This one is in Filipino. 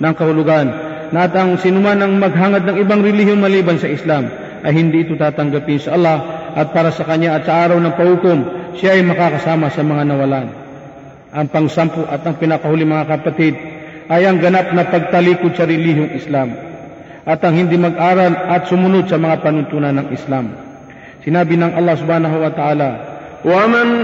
ng kahulugan na at ang sinuman ang maghangad ng ibang relihiyon maliban sa Islam ay hindi ito tatanggapin sa Allah at para sa Kanya at sa araw ng pahukom siya ay makakasama sa mga nawalan. Ang pangsampu at ang pinakahuli mga kapatid ay ang ganap na pagtalikod sa relihiyong Islam at ang hindi mag-aral at sumunod sa mga panuntunan ng Islam. Sinabi ng Allah subhanahu wa ta'ala, وَمَنْ